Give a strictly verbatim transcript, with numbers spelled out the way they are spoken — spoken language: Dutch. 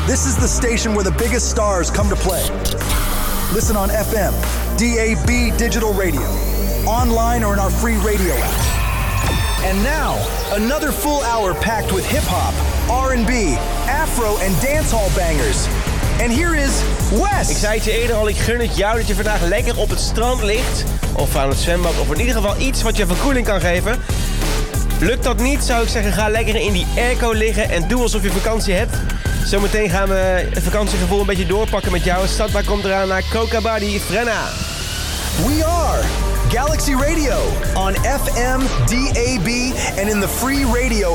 This is the station where the biggest stars come to play. Listen on F M, D A B digital radio, online or in our free radio app. And now, another full hour packed with hip-hop, R and B, afro en dancehall bangers. And here is Wes. Ik zei het je eerder al, ik gun het jou dat je vandaag lekker op het strand ligt. Of aan het zwembad, of in ieder geval iets wat je verkoeling kan geven. Lukt dat niet, zou ik zeggen, ga lekker in die airco liggen en doe alsof je vakantie hebt. Zometeen gaan we het vakantiegevoel een beetje doorpakken met jou. Stadbaar komt eraan naar Coca Body Frenna. We are Galaxy Radio on F M, D A B, and in the free radio